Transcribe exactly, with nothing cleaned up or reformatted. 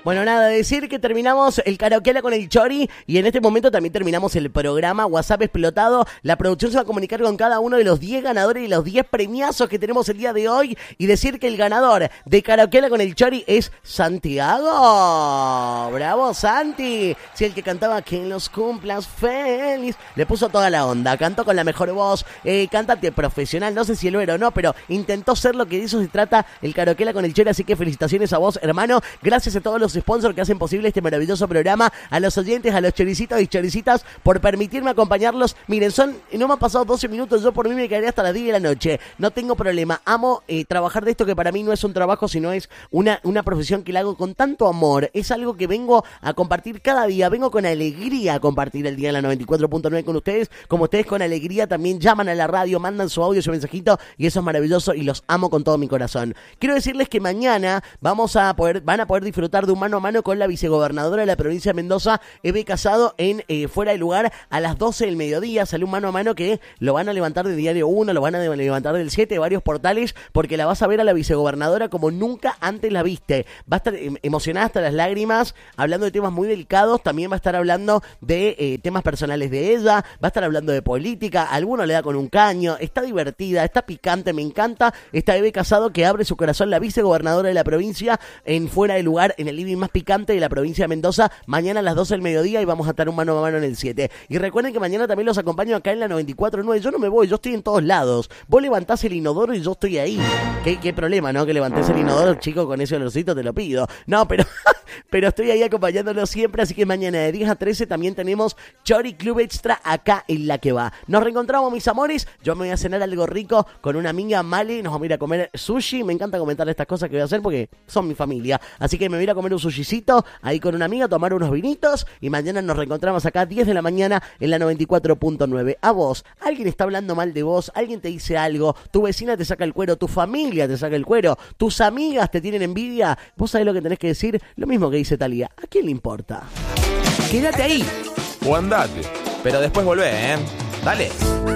Bueno, nada, decir que terminamos el karaokeala con el Chori y en este momento también terminamos el programa WhatsApp explotado. La producción se va a comunicar con cada uno de los diez ganadores y los diez premiazos que tenemos el día de hoy y decir que el ganador de karaokeala con el Chori es Santiago. ¡Bravo, Santi! Si el que cantaba que los cumplas feliz, le puso toda la onda, cantó con la mejor voz, eh, cántate profesional, no sé si lo era o no, pero intentó ser lo que de eso se trata el karaokeala con el Chori, así que felicitaciones a vos, hermano. Gracias a todos los sponsors que hacen posible este maravilloso programa, a los oyentes, a los choricitos y choricitas por permitirme acompañarlos. Miren, son, no me han pasado doce minutos, yo por mí me quedaría hasta las diez de la noche, no tengo problema, amo eh, trabajar de esto que para mí no es un trabajo, sino es una, una profesión que la hago con tanto amor, es algo que vengo a compartir cada día, vengo con alegría a compartir el día en la noventa y cuatro punto nueve con ustedes, como ustedes con alegría también llaman a la radio, mandan su audio, su mensajito, y eso es maravilloso y los amo con todo mi corazón. Quiero decirles que mañana vamos a poder, van a poder disfrutar de un mano a mano con la vicegobernadora de la provincia de Mendoza, Eve Casado, en eh, Fuera de Lugar a las doce del mediodía. Sale un mano a mano que lo van a levantar de Diario uno, lo van a levantar del siete, de varios portales, porque la vas a ver a la vicegobernadora como nunca antes la viste. Va a estar eh, emocionada hasta las lágrimas, hablando de temas muy delicados, también va a estar hablando de eh, temas personales de ella, va a estar hablando de política, a alguno le da con un caño, está divertida, está picante, me encanta. Está Eve Casado que abre su corazón, la vicegobernadora de la provincia, en Fuera de Lugar, en el living más picante de la provincia de Mendoza, mañana a las doce del mediodía, y vamos a estar un mano a mano en el siete. Y recuerden que mañana también los acompaño acá en la noventa y cuatro punto nueve. Yo no me voy, yo estoy en todos lados. Vos levantás el inodoro y yo estoy ahí. ¿Qué, qué problema, no? Que levantés el inodoro, chico, con ese olorcito te lo pido. No, pero pero estoy ahí acompañándolo siempre, así que mañana de diez a trece también tenemos Chori Club Extra acá en La Que Va. Nos reencontramos, mis amores. Yo me voy a cenar algo rico con una amiga Male, nos vamos a ir a comer sushi. Me encanta comentar estas cosas que voy a hacer porque son mi familia. Así que me voy a ir a comer un sushicito ahí con una amiga, tomar unos vinitos y mañana nos reencontramos acá a diez de la mañana en la noventa y cuatro punto nueve. A vos, alguien está hablando mal de vos, alguien te dice algo, tu vecina te saca el cuero, tu familia te saca el cuero, tus amigas te tienen envidia, vos sabés lo que tenés que decir, lo mismo que dice Talía, ¿a quién le importa? Quédate ahí O andate. pero después volvé, ¿eh? Dale.